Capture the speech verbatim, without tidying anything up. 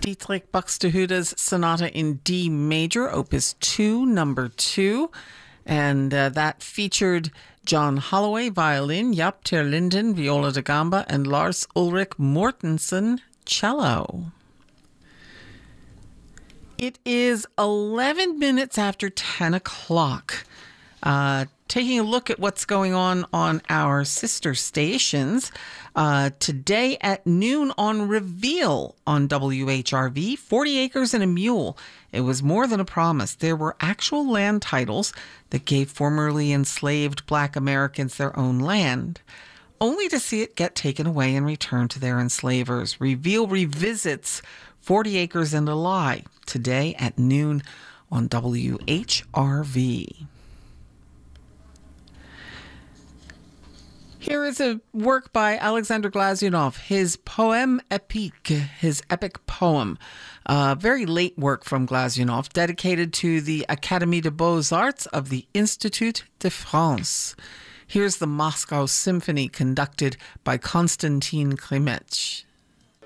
Dietrich Buxtehude's Sonata in D Major, Opus two, number two. And uh, that featured John Holloway, violin, Jaap ter Linden, viola da gamba, and Lars Ulrich Mortensen, cello. It is eleven minutes after ten o'clock. Uh, taking a look at what's going on on our sister stations. Uh, today at noon on Reveal on W H R V, forty acres and a mule. It was more than a promise. There were actual land titles that gave formerly enslaved Black Americans their own land, only to see it get taken away and returned to their enslavers. Reveal revisits forty acres and a Lie today at noon on W H R V. Here is a work by Alexander Glazunov, his Poème épique, his epic poem. Uh, very late work from Glazunov, dedicated to the Académie des Beaux-Arts of the Institut de France. Here's the Moscow Symphony, conducted by Konstantin Klimetch.